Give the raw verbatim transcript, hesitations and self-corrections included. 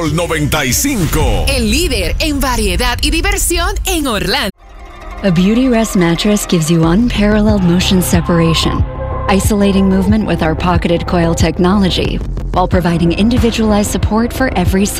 noventa y cinco. El líder en variedad y diversión en Orlando. A Beauty Rest mattress gives you unparalleled motion separation, isolating movement with our pocketed coil technology, while providing individualized support for every